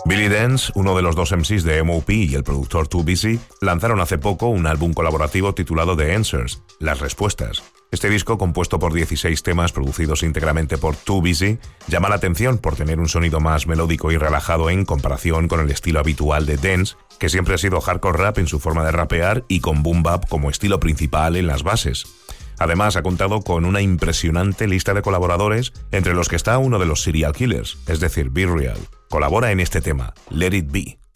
Billy Dance, uno de los dos MCs de M.O.P. y el productor Too Busy, lanzaron hace poco un álbum colaborativo titulado The Answers, Las Respuestas. Este disco, compuesto por 16 temas producidos íntegramente por Too Busy, llama la atención por tener un sonido más melódico y relajado en comparación con el estilo habitual de Dance, que siempre ha sido hardcore rap en su forma de rapear y con boom bap como estilo principal en las bases. Además, ha contado con una impresionante lista de colaboradores, entre los que está uno de los serial killers, es decir, B-Real. Colabora en este tema, Let It Be.